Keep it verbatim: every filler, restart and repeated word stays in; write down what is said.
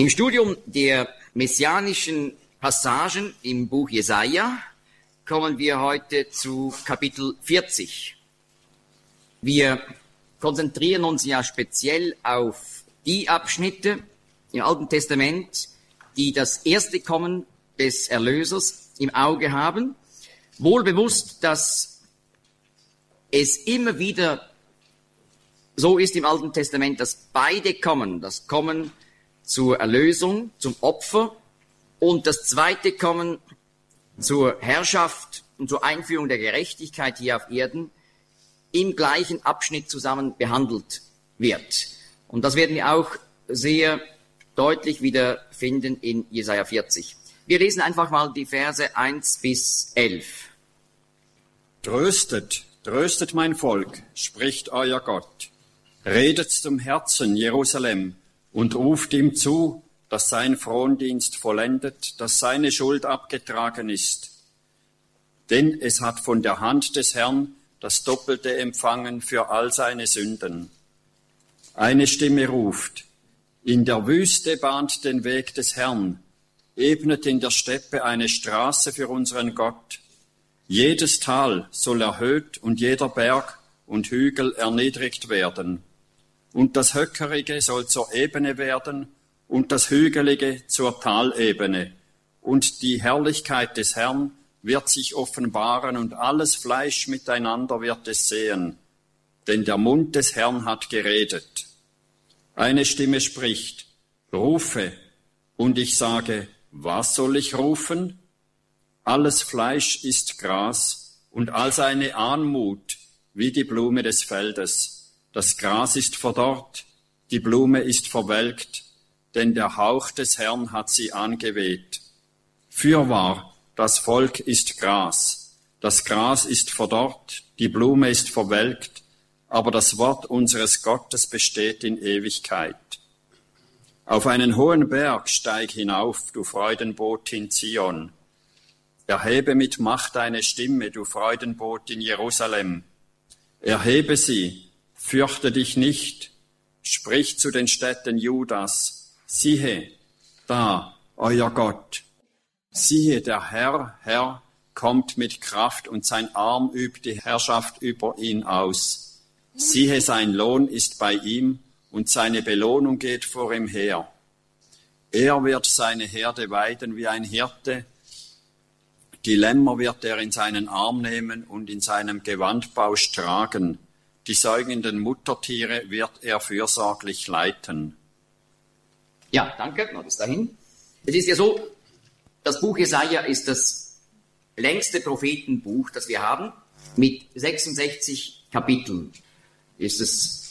Im Studium der messianischen Passagen im Buch Jesaja kommen wir heute zu Kapitel vierzig. Wir konzentrieren uns ja speziell auf die Abschnitte im Alten Testament, die das erste Kommen des Erlösers im Auge haben, wohl bewusst, dass es immer wieder so ist im Alten Testament, dass beide kommen, das Kommen zur Erlösung, zum Opfer und das zweite Kommen zur Herrschaft und zur Einführung der Gerechtigkeit hier auf Erden im gleichen Abschnitt zusammen behandelt wird. Und das werden wir auch sehr deutlich wieder finden in Jesaja vierzig. Wir lesen einfach mal die Verse eins bis elf. Tröstet, tröstet mein Volk, spricht euer Gott. Redet zum Herzen, Jerusalem, und ruft ihm zu, dass sein Frondienst vollendet, dass seine Schuld abgetragen ist. Denn es hat von der Hand des Herrn das Doppelte empfangen für all seine Sünden. Eine Stimme ruft, in der Wüste bahnt den Weg des Herrn, ebnet in der Steppe eine Straße für unseren Gott. Jedes Tal soll erhöht und jeder Berg und Hügel erniedrigt werden. Und das Höckerige soll zur Ebene werden und das Hügelige zur Talebene. Und die Herrlichkeit des Herrn wird sich offenbaren und alles Fleisch miteinander wird es sehen. Denn der Mund des Herrn hat geredet. Eine Stimme spricht, rufe, und ich sage, was soll ich rufen? Alles Fleisch ist Gras und all seine Anmut wie die Blume des Feldes. Das Gras ist verdorrt, die Blume ist verwelkt, denn der Hauch des Herrn hat sie angeweht. Fürwahr, das Volk ist Gras, das Gras ist verdorrt, die Blume ist verwelkt, aber das Wort unseres Gottes besteht in Ewigkeit. Auf einen hohen Berg steig hinauf, du Freudenbotin Zion. Erhebe mit Macht deine Stimme, du Freudenboot in Jerusalem. Erhebe sie, fürchte dich nicht, sprich zu den Städten Judas, siehe, da, euer Gott. Siehe, der Herr, Herr, kommt mit Kraft und sein Arm übt die Herrschaft über ihn aus. Siehe, sein Lohn ist bei ihm und seine Belohnung geht vor ihm her. Er wird seine Herde weiden wie ein Hirte, die Lämmer wird er in seinen Arm nehmen und in seinem Gewandbausch tragen. Die säugenden Muttertiere wird er fürsorglich leiten. Ja, danke, noch bis dahin. Es ist ja so, das Buch Jesaja ist das längste Prophetenbuch, das wir haben, mit sechsundsechzig Kapiteln. Ist es